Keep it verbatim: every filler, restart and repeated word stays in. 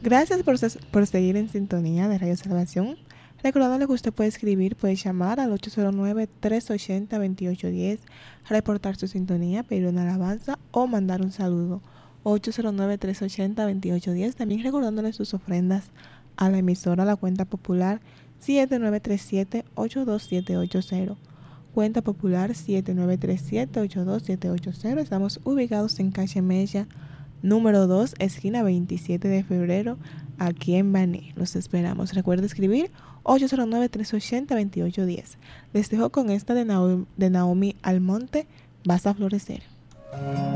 Gracias por, ses- por seguir en sintonía de Radio Salvación. Recordándole que usted puede escribir, puede llamar al ocho cero nueve, tres ocho cero, dos ocho uno cero, reportar su sintonía, pedir una alabanza o mandar un saludo. ocho cero nueve, tres ocho cero, dos ocho uno cero. También recordándole sus ofrendas a la emisora, la cuenta popular siete nueve tres siete, ocho dos siete ocho cero. Cuenta popular siete nueve tres siete, ocho dos siete ocho cero. Estamos ubicados en calle Mella, número dos, esquina veintisiete de febrero, aquí en Baní. Los esperamos. Recuerda escribir ocho cero nueve, tres ocho cero, dos ocho uno cero. Les dejo con esta de Naomi, de Naomi Almonte, Vas a florecer.